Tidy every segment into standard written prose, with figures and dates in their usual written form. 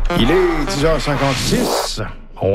Il est 10h56.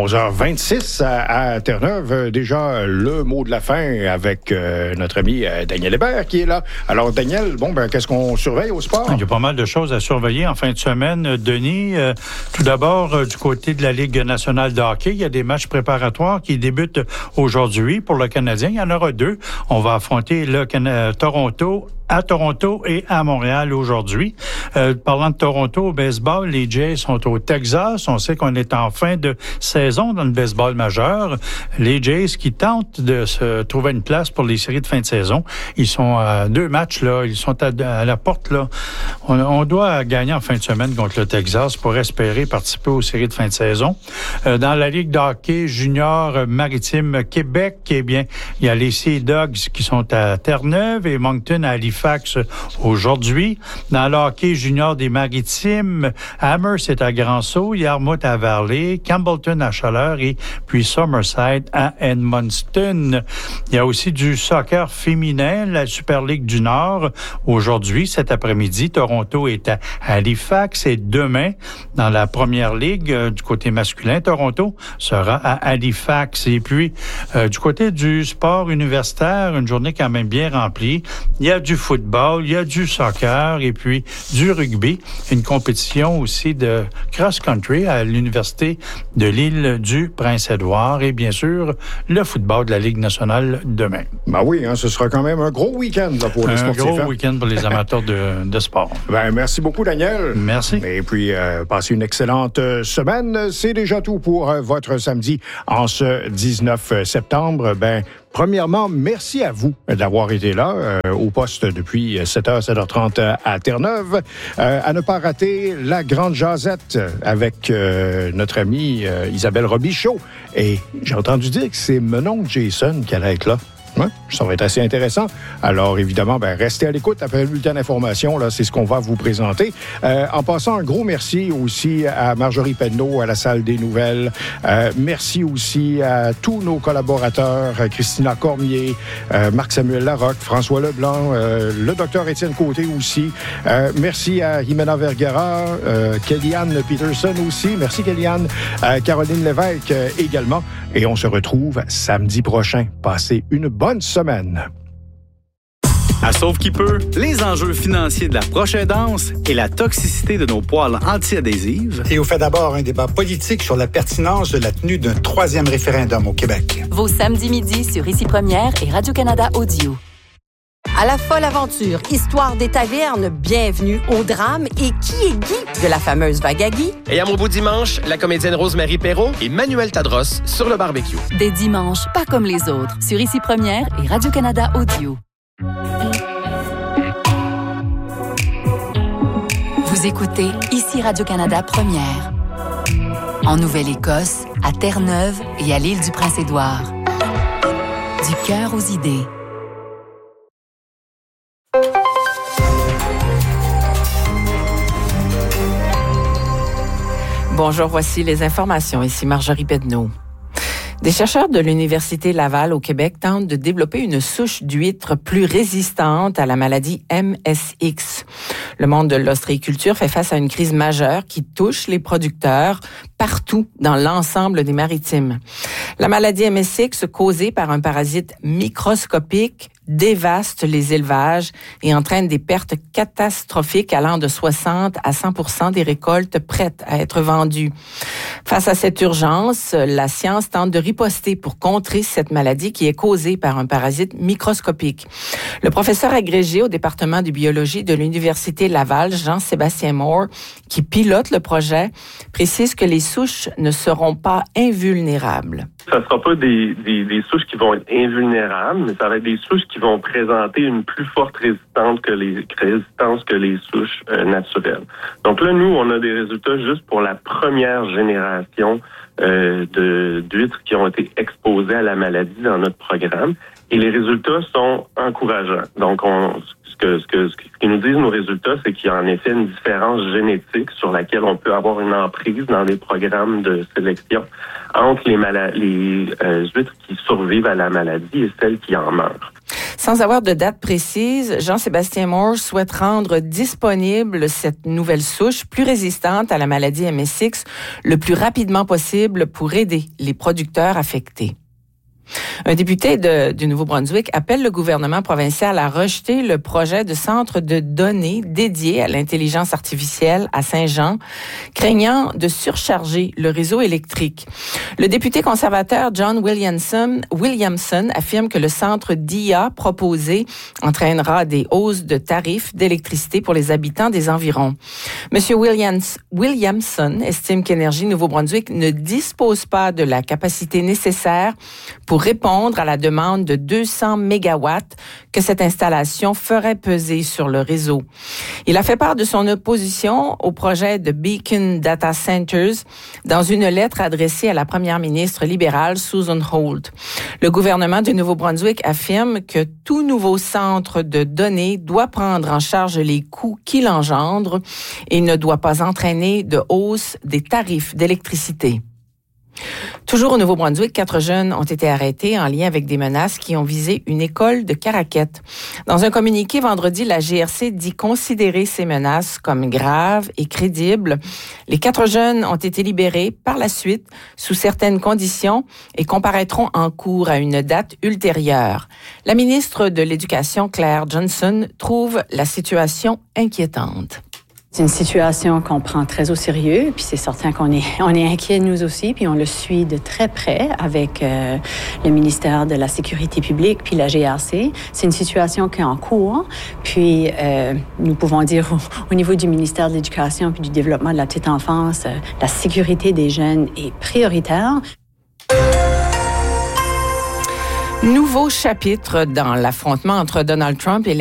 11h26 à Terre-Neuve. Déjà, le mot de la fin avec notre ami Daniel Hébert qui est là. Alors, Daniel, qu'est-ce qu'on surveille au sport? Il y a pas mal de choses à surveiller en fin de semaine, Denis. Tout d'abord, du côté de la Ligue nationale de hockey, il y a des matchs préparatoires qui débutent aujourd'hui pour le Canadien. Il y en aura 2. On va affronter le Toronto à Toronto et à Montréal aujourd'hui. Parlant de Toronto, au baseball, les Jays sont au Texas. On sait qu'on est en fin de saison dans le baseball majeur. Les Jays qui tentent de se trouver une place pour les séries de fin de saison. Ils sont à 2 matchs, là. Ils sont à la porte, là. On doit gagner en fin de semaine contre le Texas pour espérer participer aux séries de fin de saison. Dans la Ligue de hockey junior maritime Québec, eh bien, il y a les Sea Dogs qui sont à Terre-Neuve et Moncton à Halifax aujourd'hui. Dans le hockey junior des maritimes, Amherst est à Grand-Sault, Yarmouth à Varley, Campbellton à Chaleur et puis Summerside à Edmundston. Il y a aussi du soccer féminin, la Super Ligue du Nord. Aujourd'hui, cet après-midi, Toronto est à Halifax et demain, dans la première ligue du côté masculin, Toronto sera à Halifax. Et puis, du côté du sport universitaire, une journée quand même bien remplie. Il y a du football, il y a du soccer et puis du rugby. Une compétition aussi de cross-country à l'Université de l'île du Prince-Édouard et bien sûr, le football de la Ligue nationale demain. Ben oui, ce sera quand même un gros week-end là, pour les sportifs. Un gros week-end pour les amateurs de sport. Merci beaucoup, Daniel. Merci. Et puis, passez une excellente semaine. C'est déjà tout pour votre samedi en ce 19 septembre. Premièrement, merci à vous d'avoir été là au poste depuis 7h, 7h30 à Terre-Neuve. À ne pas rater la grande jasette avec notre amie Isabelle Robichaud. Et j'ai entendu dire que c'est mon oncle Jason qui allait être là. Ouais, ça va être assez intéressant. Alors, évidemment, restez à l'écoute. Après le bulletin d'information, là, c'est ce qu'on va vous présenter. En passant, un gros merci aussi à Marjorie Penneau, à la Salle des Nouvelles. Merci aussi à tous nos collaborateurs, Christina Cormier, Marc-Samuel Larocque, François Leblanc, le docteur Étienne Côté aussi. Merci à Jimena Vergara, Kellyanne Peterson aussi. Merci, Kellyanne. Caroline Lévesque également. Et on se retrouve samedi prochain. Passez une bonne semaine. À Sauve qui peut, les enjeux financiers de la prochaine danse et la toxicité de nos poêles anti-adhésives. Et on fait d'abord un débat politique sur la pertinence de la tenue d'un 3e référendum au Québec. Vos samedis midi sur Ici Première et Radio-Canada Audio. À la folle aventure, histoire des tavernes, bienvenue au drame et qui est Guy de la fameuse vague à Guy. Et à mon beau dimanche, la comédienne Rose-Marie Perrault et Manuel Tadros sur le barbecue. Des dimanches pas comme les autres sur Ici Première et Radio-Canada Audio. Vous écoutez Ici Radio-Canada Première. En Nouvelle-Écosse, à Terre-Neuve et à l'île du Prince-Édouard. Du cœur aux idées. Bonjour, voici les informations. Ici Marjorie Penneau. Des chercheurs de l'Université Laval au Québec tentent de développer une souche d'huîtres plus résistante à la maladie MSX. Le monde de l'ostréiculture fait face à une crise majeure qui touche les producteurs partout dans l'ensemble des maritimes. La maladie MSX, causée par un parasite microscopique, dévaste les élevages et entraîne des pertes catastrophiques allant de 60 à 100% des récoltes prêtes à être vendues. Face à cette urgence, la science tente de riposter pour contrer cette maladie qui est causée par un parasite microscopique. Le professeur agrégé au département de biologie de l'Université Laval, Jean-Sébastien Moore, qui pilote le projet, précise que les souches ne seront pas invulnérables. Ça ne sera pas des souches qui vont être invulnérables, mais ça va être des souches qui vont présenter une plus forte résistance que les souches naturelles. Donc là, nous, on a des résultats juste pour la première génération d'huîtres qui ont été exposées à la maladie dans notre programme. Et les résultats sont encourageants. Donc, ce qui nous disent nos résultats, c'est qu'il y a en effet une différence génétique sur laquelle on peut avoir une emprise dans les programmes de sélection entre les huîtres qui survivent à la maladie et celles qui en meurent. Sans avoir de date précise, Jean-Sébastien Morse souhaite rendre disponible cette nouvelle souche plus résistante à la maladie MSX le plus rapidement possible pour aider les producteurs affectés. Un député du Nouveau-Brunswick appelle le gouvernement provincial à rejeter le projet de centre de données dédié à l'intelligence artificielle à Saint-Jean, craignant de surcharger le réseau électrique. Le député conservateur John Williamson affirme que le centre d'IA proposé entraînera des hausses de tarifs d'électricité pour les habitants des environs. Monsieur Williamson estime qu'Énergie Nouveau-Brunswick ne dispose pas de la capacité nécessaire pour répondre à la demande de 200 mégawatts que cette installation ferait peser sur le réseau. Il a fait part de son opposition au projet de Beacon Data Centers dans une lettre adressée à la première ministre libérale Susan Holt. Le gouvernement du Nouveau-Brunswick affirme que tout nouveau centre de données doit prendre en charge les coûts qu'il engendre et ne doit pas entraîner de hausse des tarifs d'électricité. Toujours au Nouveau-Brunswick, 4 jeunes ont été arrêtés en lien avec des menaces qui ont visé une école de Caraquette. Dans un communiqué vendredi, la GRC dit considérer ces menaces comme graves et crédibles. Les 4 jeunes ont été libérés par la suite sous certaines conditions et comparaîtront en cours à une date ultérieure. La ministre de l'Éducation, Claire Johnson, trouve la situation inquiétante. C'est une situation qu'on prend très au sérieux, puis c'est certain qu'on est inquiets nous aussi, puis on le suit de très près avec le ministère de la Sécurité publique puis la GRC. C'est une situation qui est en cours, puis nous pouvons dire au niveau du ministère de l'Éducation puis du développement de la petite enfance, la sécurité des jeunes est prioritaire. Nouveau chapitre dans l'affrontement entre Donald Trump et